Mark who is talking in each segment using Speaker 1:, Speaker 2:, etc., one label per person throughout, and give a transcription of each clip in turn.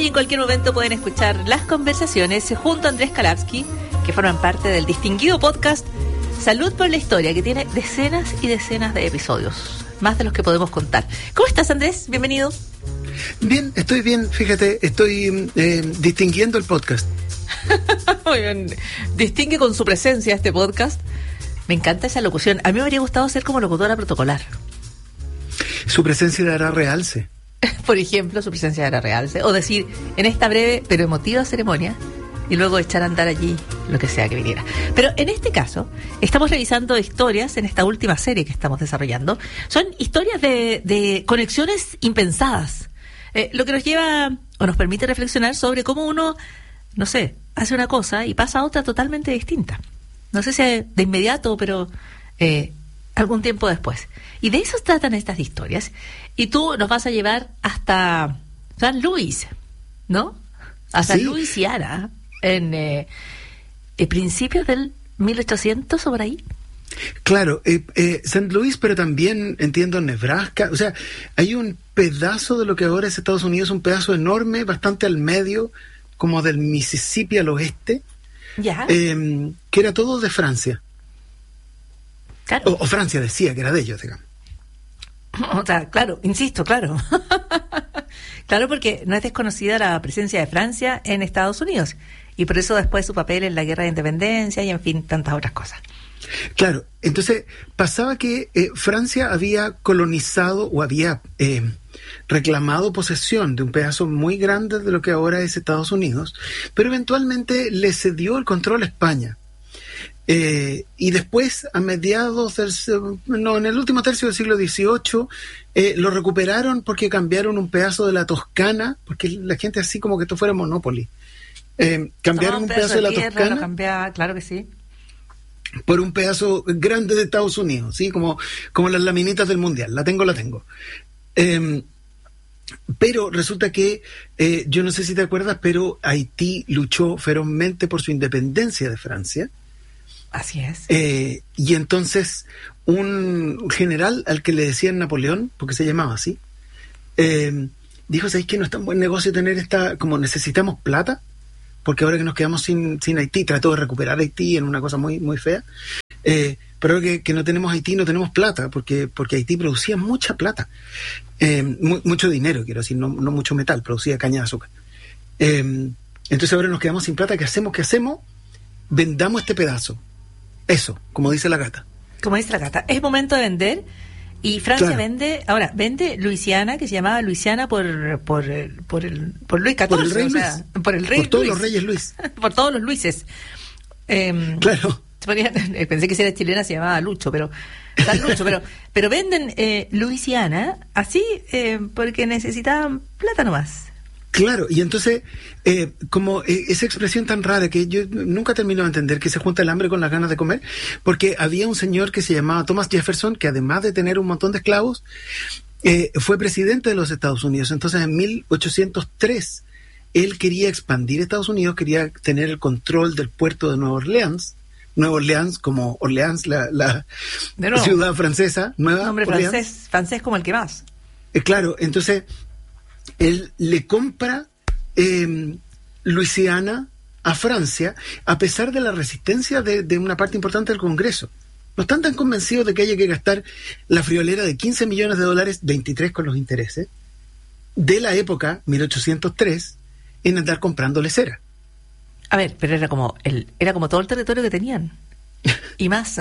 Speaker 1: y en cualquier momento pueden escuchar las conversaciones junto a Andrés Kalapski, que forman parte del distinguido podcast Salud por la Historia, que tiene decenas y decenas de episodios, más de los que podemos contar. ¿Cómo estás, Andrés? Bienvenido.
Speaker 2: Bien, estoy bien, fíjate, estoy distinguiendo el podcast.
Speaker 1: Muy bien. Distingue con su presencia este podcast. Me encanta esa locución. A mí me habría gustado ser como locutora protocolar.
Speaker 2: Su presencia dará realce.
Speaker 1: Por ejemplo, su presencia dará realce. O decir, en esta breve pero emotiva ceremonia, y luego echar a andar allí lo que sea que viniera. Pero en este caso, estamos revisando historias en esta última serie que estamos desarrollando. Son historias de conexiones impensadas. Lo que nos lleva o nos permite reflexionar sobre cómo uno, no sé, hace una cosa y pasa a otra totalmente distinta. No sé si de inmediato, pero algún tiempo después. Y de eso tratan estas historias. Y tú nos vas a llevar hasta San Luis, ¿no? A San Luisiana, en principios del 1800 o por ahí.
Speaker 2: Claro, San Luis, pero también entiendo Nebraska. O sea, hay un pedazo de lo que ahora es Estados Unidos, un pedazo enorme, bastante al medio, como del Mississippi al oeste,
Speaker 1: ya,
Speaker 2: que era todo de Francia.
Speaker 1: Claro.
Speaker 2: O Francia decía que era de ellos, digamos.
Speaker 1: O sea, claro, insisto, claro. Claro, porque no es desconocida la presencia de Francia en Estados Unidos. Y por eso después su papel en la guerra de independencia y, en fin, tantas otras cosas.
Speaker 2: Claro, entonces pasaba que Francia había colonizado o había reclamado posesión de un pedazo muy grande de lo que ahora es Estados Unidos, pero eventualmente le cedió el control a España. Y después, a mediados en el último tercio del siglo XVIII, lo recuperaron porque cambiaron un pedazo de la Toscana, porque la gente así como que esto fuera Monopoly. Cambiaron un pedazo de la Toscana.
Speaker 1: Lo cambiaba, claro que sí.
Speaker 2: Por un pedazo grande de Estados Unidos, ¿sí? Como las laminitas del Mundial. La tengo. Pero resulta que, yo no sé si te acuerdas, pero Haití luchó ferozmente por su independencia de Francia.
Speaker 1: Así es.
Speaker 2: Y entonces un general al que le decían Napoleón, porque se llamaba así, dijo, ¿sabéis que no es tan buen negocio tener como necesitamos plata? Porque ahora que nos quedamos sin Haití, trató de recuperar Haití en una cosa muy, muy fea, pero ahora que no tenemos Haití, no tenemos plata, porque Haití producía mucha plata, mucho dinero, quiero decir, no mucho metal, producía caña de azúcar. Entonces ahora nos quedamos sin plata, ¿qué hacemos? Vendamos este pedazo. Eso, como dice la gata.
Speaker 1: Como dice la gata, es momento de vender. Y Francia vende Luisiana, que se llamaba Luisiana por Luis XIV. Por el rey Luis.
Speaker 2: Por todos los reyes Luis.
Speaker 1: Por todos los Luises.
Speaker 2: Claro.
Speaker 1: Pensé que si era chilena se llamaba Lucho, pero venden Luisiana así porque necesitaban plata nomás.
Speaker 2: Claro, y entonces, como esa expresión tan rara que yo nunca termino de entender, que se junta el hambre con las ganas de comer, porque había un señor que se llamaba Thomas Jefferson, que además de tener un montón de esclavos, fue presidente de los Estados Unidos. Entonces, en 1803, él quería expandir Estados Unidos, quería tener el control del puerto de Nueva Orleans como Orleans, la ciudad francesa, Nueva
Speaker 1: Nombre
Speaker 2: Orleans.
Speaker 1: francés como el que más.
Speaker 2: Claro, entonces él le compra Luisiana a Francia, a pesar de la resistencia de una parte importante del Congreso. No están tan convencidos de que haya que gastar la friolera de $15 millones, 23 con los intereses, de la época, 1803, en andar comprándole cera.
Speaker 1: A ver, pero era como todo el territorio que tenían. Y más.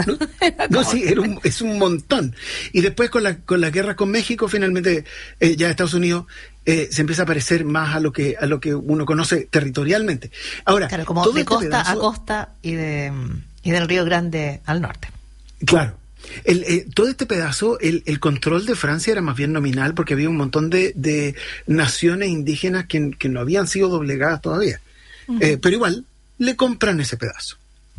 Speaker 2: Es un montón. Y después con la guerra con México, finalmente ya Estados Unidos se empieza a parecer más a lo que uno conoce territorialmente. Ahora,
Speaker 1: claro, como de costa a costa y del Río Grande al norte.
Speaker 2: Claro. Todo este pedazo, el control de Francia era más bien nominal, porque había un montón de naciones indígenas que no habían sido doblegadas todavía. Uh-huh. Pero igual le compran ese pedazo.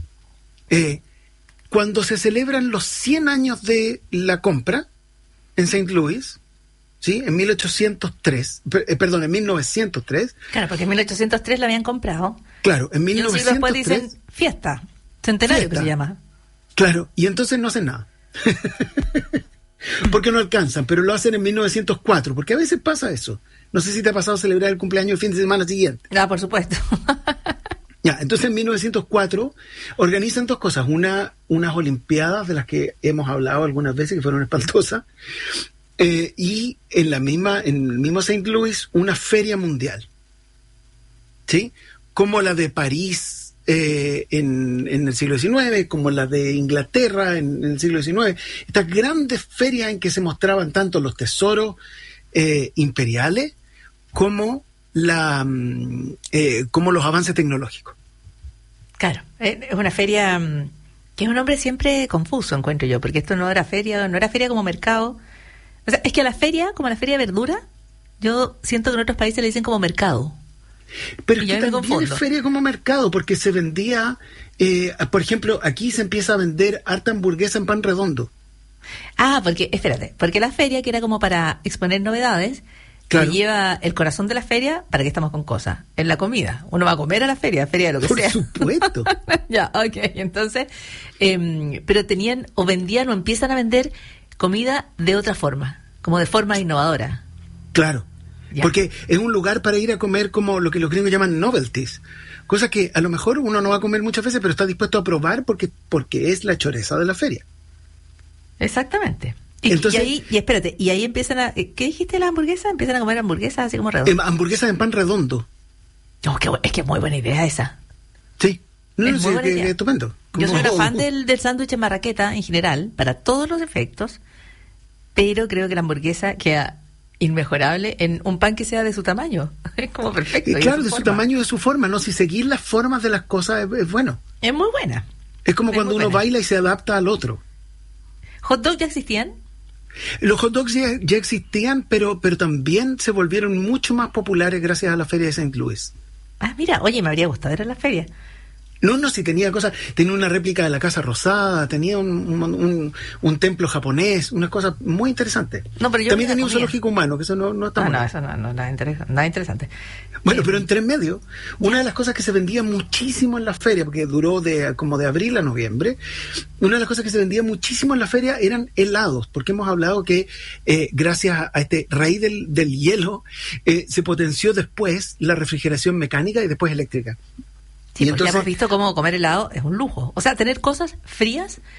Speaker 2: Cuando se celebran los 100 años de la compra en St. Louis, ¿sí? En 1903.
Speaker 1: Claro, porque en 1803 la habían comprado.
Speaker 2: Claro, en 1903.
Speaker 1: Y después dicen fiesta, centenario que se llama.
Speaker 2: Claro, y entonces no hacen nada. porque no alcanzan, pero lo hacen en 1904, porque a veces pasa eso. No sé si te ha pasado celebrar el cumpleaños el fin de semana siguiente.
Speaker 1: Ah, por supuesto.
Speaker 2: Ya, entonces en 1904 organizan dos cosas. Unas olimpiadas de las que hemos hablado algunas veces, que fueron espantosas, y en el mismo St. Louis, una feria mundial. ¿Sí? Como la de París en el siglo XIX, como la de Inglaterra en el siglo XIX. Estas grandes ferias en que se mostraban tanto los tesoros imperiales como como los avances tecnológicos.
Speaker 1: Claro, es una feria que es un nombre siempre confuso, encuentro yo, porque esto no era feria como mercado. O sea, es que a la feria, como a la feria de verdura, yo siento que en otros países le dicen como mercado.
Speaker 2: Pero es que también es feria como mercado, porque se vendía, por ejemplo, aquí se empieza a vender harta hamburguesa en pan redondo.
Speaker 1: Ah, porque la feria, que era como para exponer novedades, claro, que lleva el corazón de la feria, ¿para qué estamos con cosas? En la comida. Uno va a comer a la feria de lo que sea.
Speaker 2: Por supuesto.
Speaker 1: Ya, ok. Entonces, pero tenían, o vendían, o empiezan a vender comida de otra forma, como de forma innovadora.
Speaker 2: Claro.
Speaker 1: Ya.
Speaker 2: Porque es un lugar para ir a comer como lo que los gringos llaman novelties. Cosas que a lo mejor uno no va a comer muchas veces, pero está dispuesto a probar porque es la choreza de la feria.
Speaker 1: Exactamente. Espérate, y ahí empiezan a... ¿Qué dijiste de la hamburguesa? Empiezan a comer hamburguesas así como redondas.
Speaker 2: Hamburguesas en pan redondo.
Speaker 1: No, es que es muy buena idea esa.
Speaker 2: Sí.
Speaker 1: Es muy buena idea.
Speaker 2: Estupendo.
Speaker 1: Yo soy una fan del sándwich en marraqueta en general, para todos los efectos, pero creo que la hamburguesa queda inmejorable en un pan que sea de su tamaño. Es como perfecto.
Speaker 2: Claro, de su tamaño y de su forma, ¿no? Si seguir las formas de las cosas es bueno.
Speaker 1: Es muy buena.
Speaker 2: Es como cuando uno baila y se adapta al otro.
Speaker 1: ¿Hot dogs ya existían?
Speaker 2: Los hot dogs ya existían, pero también se volvieron mucho más populares gracias a la feria de St. Louis.
Speaker 1: Ah, mira, oye, me habría gustado ir a la feria.
Speaker 2: No, si tenía cosas, tenía una réplica de la Casa Rosada, tenía un templo japonés, unas cosas muy interesantes.
Speaker 1: No, pero yo
Speaker 2: también tenía un zoológico humano, que eso no está mal.
Speaker 1: No, eso no, nada interesante.
Speaker 2: Bueno, pero entre medio, una de las cosas que se vendía muchísimo en la feria, porque duró como de abril a noviembre, una de las cosas que se vendía muchísimo en la feria eran helados, porque hemos hablado que gracias a este rey del hielo, se potenció después la refrigeración mecánica y después eléctrica.
Speaker 1: Sí, porque hemos visto cómo comer helado es un lujo. O sea, tener cosas frías